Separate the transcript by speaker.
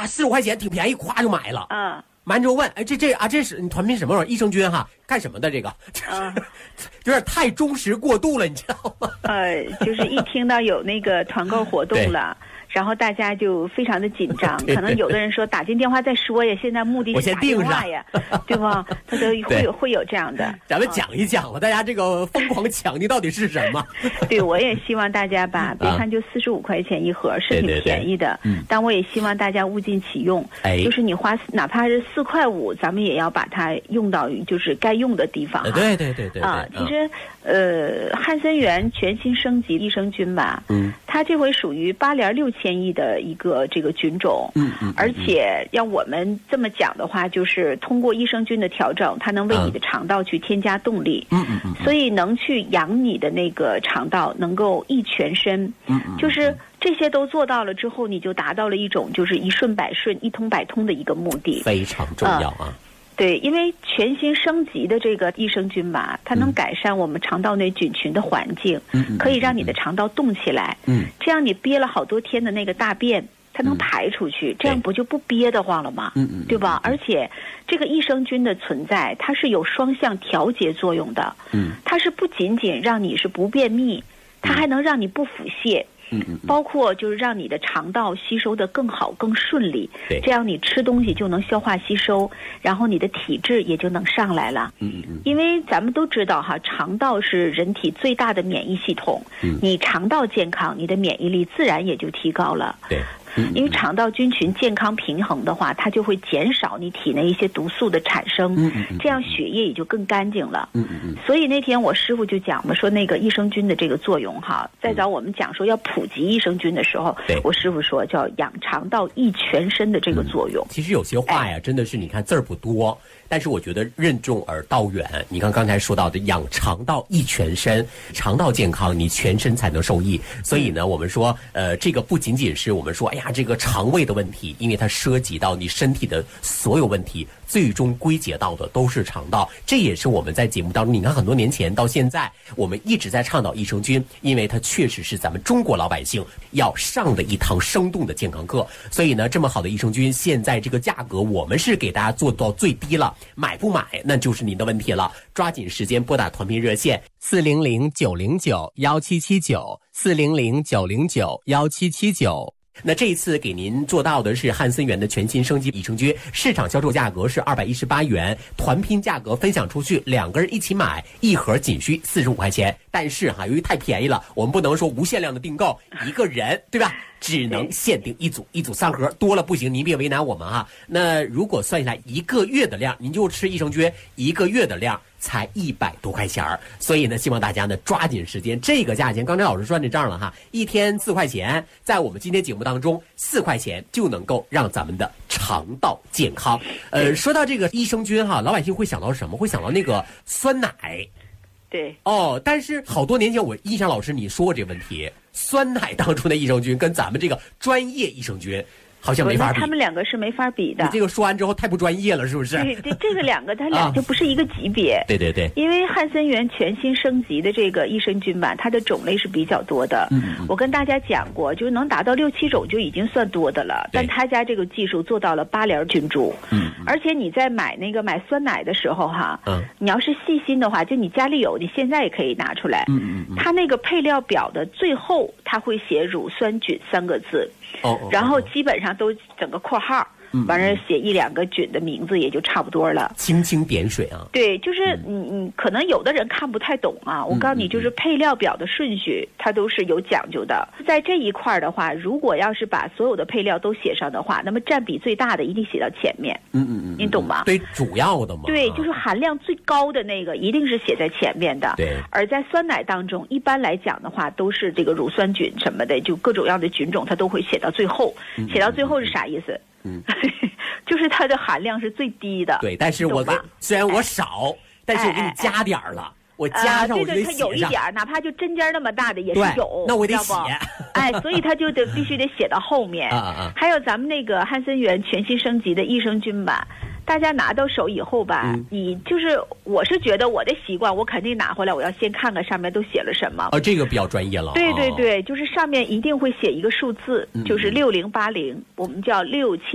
Speaker 1: 45块钱挺便宜，咵就买了。完之后问，哎，这是你团拼什么玩意儿？益生菌哈，干什么的这个？有点太忠实过度了，你知道吗？
Speaker 2: 就是一听到有那个团购活动了。然后大家就非常的紧张，可能有的人说打进电话再说呀，现在目的是打电话呀，对吧？他都会有这样的。
Speaker 1: 咱们讲一讲吧，大家这个疯狂抢的到底是什么？
Speaker 2: 对，我也希望大家吧，别看就45块钱一盒是挺便宜的，但我也希望大家物尽其用，就是你花哪怕是4块5，咱们也要把它用到就是该用的地方。
Speaker 1: 对
Speaker 2: 其实汉森源全新升级益生菌吧，它这回属于8联6千亿的一个这个菌种，而且要我们这么讲的话，就是通过益生菌的调整，它能为你的肠道去添加动力，所以能去养你的那个肠道，能够益全身，就是这些都做到了之后，你就达到了一种就是一顺百顺、一通百通的一个目的，
Speaker 1: 非常重要啊。
Speaker 2: 对，因为全新升级的这个益生菌吧，它能改善我们肠道内菌群的环境，可以让你的肠道动起来，这样你憋了好多天的那个大便，它能排出去，这样不就不憋得慌了吗？对吧？而且这个益生菌的存在，它是有双向调节作用的，它是不仅仅让你是不便秘，它还能让你不腹泻。包括就是让你的肠道吸收的更好更顺利，这样你吃东西就能消化吸收，然后你的体质也就能上来了。因为咱们都知道哈，肠道是人体最大的免疫系统，你肠道健康，你的免疫力自然也就提高了。
Speaker 1: 对。
Speaker 2: 因为肠道菌群健康平衡的话，它就会减少你体内一些毒素的产生，这样血液也就更干净了。所以那天我师傅就讲嘛，说那个益生菌的这个作用哈，再早我们讲说要普及益生菌的时候，我师傅说叫养肠道益全身的这个作用。
Speaker 1: 其实有些话呀，真的是你看字儿不多，但是我觉得任重而道远。你看刚才说到的养肠道益全身，肠道健康，你全身才能受益。所以呢，我们说这个不仅仅是我们说哎呀这个肠胃的问题，因为它涉及到你身体的所有问题，最终归结到的都是肠道。这也是我们在节目当中，你看很多年前到现在，我们一直在倡导益生菌，因为它确实是咱们中国老百姓要上的一堂生动的健康课。所以呢，这么好的益生菌，现在这个价格我们是给大家做到最低了，买不买那就是您的问题了。抓紧时间拨打团拼热线400-909-1779，400-909-1779。那这一次给您做到的是汉森源的全新升级益生菌，市场销售价格是218元，团拼价格分享出去，2个人一起买，一盒仅需45块钱。但是哈，由于太便宜了，我们不能说无限量的订购，一个人对吧？只能限定一组，一组3盒，多了不行，您别为难我们哈。那如果算下来1个月的量，您就吃益生菌1个月的量才100多块钱。所以呢，希望大家呢抓紧时间，这个价钱刚才老师算这账了哈，一天4块钱，在我们今天节目当中4块钱就能够让咱们的肠道健康。说到这个益生菌哈，老百姓会想到什么？会想到那个酸奶。
Speaker 2: 对
Speaker 1: 但是好多年前我印象老师你说过这个问题，酸奶当中的益生菌跟咱们这个专业益生菌好像没法比，
Speaker 2: 他们2个是没法比的。
Speaker 1: 你这个说完之后太不专业了，是不是？
Speaker 2: 对，这个2个它俩就不是一个级别。
Speaker 1: 对。
Speaker 2: 因为汉森源全新升级的这个益生菌吧，它的种类是比较多的。我跟大家讲过，就是能达到6、7种就已经算多的了。但他家这个技术做到了8联菌株。而且你在买酸奶的时候哈，你要是细心的话，就你家里有，你现在也可以拿出来。它那个配料表的最后，它会写乳酸菌3个字。然后基本上都整个括号，完了写1、2个菌的名字也就差不多了，
Speaker 1: 轻轻点水啊。
Speaker 2: 对，就是你可能有的人看不太懂啊，我告诉你，就是配料表的顺序它都是有讲究的。在这一块的话，如果要是把所有的配料都写上的话，那么占比最大的一定写到前面。你懂吗？
Speaker 1: 对，主要的嘛。
Speaker 2: 对，就是含量最高的那个一定是写在前面的。
Speaker 1: 对。
Speaker 2: 而在酸奶当中，一般来讲的话，都是这个乳酸菌什么的，就各种样的菌种，它都会写到最后。写到最后是啥意思？就是它的含量是最低的。
Speaker 1: 对，但是虽然我少，但是我给你加点了。我加上我就得写上，
Speaker 2: 它有一点，哪怕就针尖那么大的也是有，
Speaker 1: 那我得写。
Speaker 2: 所以它就必须得写到后面。还有咱们那个汉森源全新升级的益生菌吧，大家拿到手以后吧，你就是我是觉得我的习惯，我肯定拿回来，我要先看看上面都写了什么。
Speaker 1: 这个比较专业了。
Speaker 2: 对，就是上面一定会写一个数字，就是6080，我们叫67